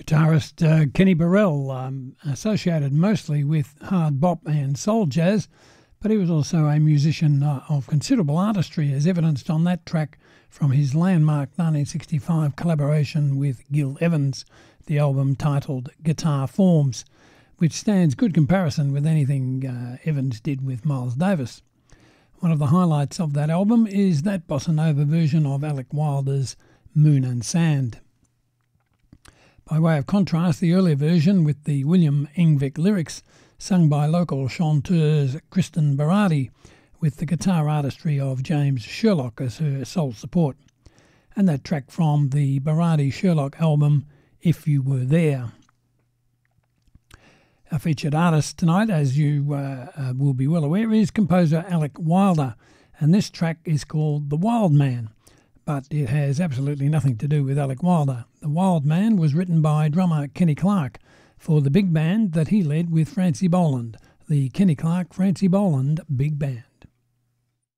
Guitarist Kenny Burrell, associated mostly with hard bop and soul jazz, but he was also a musician of considerable artistry, as evidenced on that track from his landmark 1965 collaboration with Gil Evans, the album titled Guitar Forms, which stands good comparison with anything Evans did with Miles Davis. One of the highlights of that album is that bossa nova version of Alec Wilder's Moon and Sand. By way of contrast, the earlier version with the William Engvik lyrics sung by local chanteuse Kristen Berardi, with the guitar artistry of James Sherlock as her sole support. And that track from the Berardi Sherlock album, If You Were There. Our featured artist tonight, as you will be well aware, is composer Alec Wilder, and this track is called The Wild Man, but it has absolutely nothing to do with Alec Wilder. The Wild Man was written by drummer Kenny Clarke for the big band that he led with Francie Boland, the Kenny Clarke-Francie Boland Big Band.